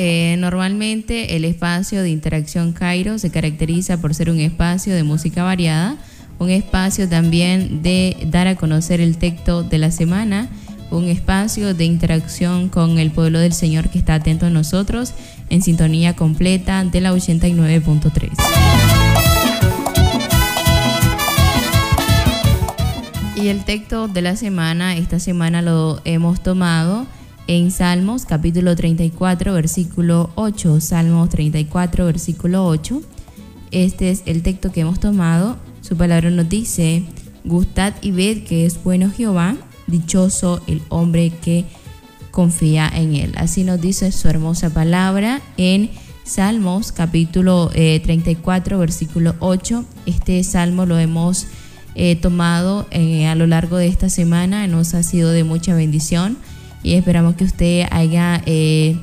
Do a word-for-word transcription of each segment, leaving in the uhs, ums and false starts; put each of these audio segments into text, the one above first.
Eh, normalmente el espacio de Interacción Cairo se caracteriza por ser un espacio de música variada, un espacio también de dar a conocer el texto de la semana, un espacio de interacción con el pueblo del Señor que está atento a nosotros, en sintonía completa de la ochenta y nueve punto tres. Y el texto de la semana, esta semana lo hemos tomado en Salmos capítulo treinta y cuatro, versículo ocho. Salmos treinta y cuatro, versículo ocho. Este es el texto que hemos tomado. Su palabra nos dice: gustad y ved que es bueno Jehová, dichoso el hombre que confía en él. Así nos dice su hermosa palabra en Salmos capítulo eh, treinta y cuatro, versículo ocho. Este salmo lo hemos eh, tomado eh, a lo largo de esta semana. Nos ha sido de mucha bendición y esperamos que usted haya eh,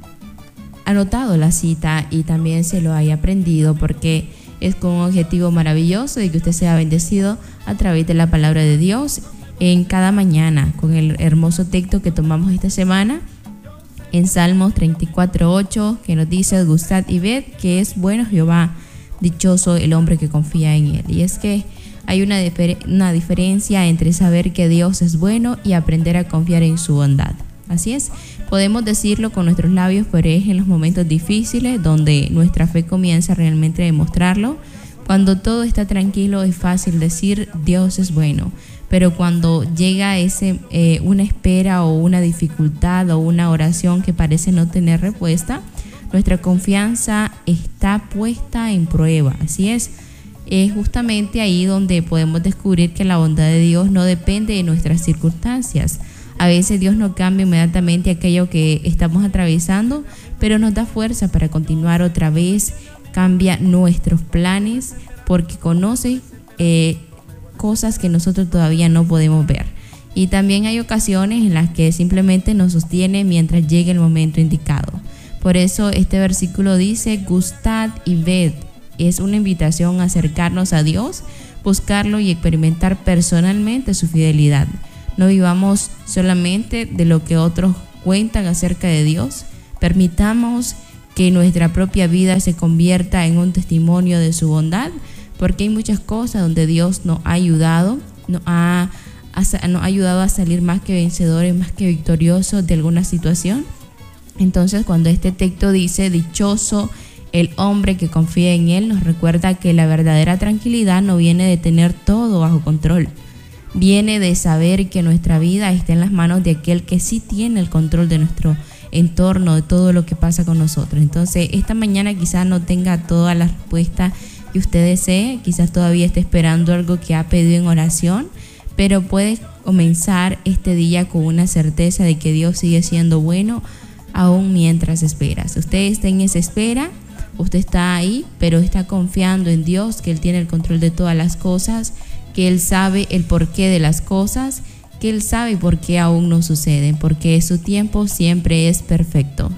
anotado la cita y también se lo haya aprendido, porque es con un objetivo maravilloso de que usted sea bendecido a través de la palabra de Dios en cada mañana, con el hermoso texto que tomamos esta semana en Salmos treinta y cuatro, ocho, que nos dice: gustad y ved que es bueno Jehová, dichoso el hombre que confía en él. Y es que hay una, difer- una diferencia entre saber que Dios es bueno y aprender a confiar en su bondad. Así es, podemos decirlo con nuestros labios, pero es en los momentos difíciles donde nuestra fe comienza realmente a demostrarlo. Cuando todo está tranquilo es fácil decir Dios es bueno, pero cuando llega ese, eh, una espera o una dificultad o una oración que parece no tener respuesta, nuestra confianza está puesta en prueba. Así es. Es justamente ahí donde podemos descubrir que la bondad de Dios no depende de nuestras circunstancias. A veces Dios no cambia inmediatamente aquello que estamos atravesando, pero nos da fuerza para continuar otra vez, cambia nuestros planes, porque conoce eh, cosas que nosotros todavía no podemos ver. Y también hay ocasiones en las que simplemente nos sostiene mientras llegue el momento indicado. Por eso este versículo dice: gustad y ved. Es una invitación a acercarnos a Dios, buscarlo y experimentar personalmente su fidelidad. No vivamos solamente de lo que otros cuentan acerca de Dios. Permitamos que nuestra propia vida se convierta en un testimonio de su bondad, porque hay muchas cosas donde Dios nos ha ayudado, nos ha, nos ha ayudado a salir más que vencedores, más que victoriosos de alguna situación. Entonces, cuando este texto dice dichoso el hombre que confía en él, nos recuerda que la verdadera tranquilidad no viene de tener todo bajo control. Viene de saber que nuestra vida está en las manos de aquel que sí tiene el control de nuestro entorno, de todo lo que pasa con nosotros. Entonces, esta mañana quizás no tenga todas las respuestas que usted desee, quizás todavía esté esperando algo que ha pedido en oración, pero puede comenzar este día con una certeza de que Dios sigue siendo bueno aún mientras espera. Si usted está en esa espera, usted está ahí, pero está confiando en Dios, que Él tiene el control de todas las cosas, que Él sabe el porqué de las cosas, que Él sabe por qué aún no suceden, porque su tiempo siempre es perfecto.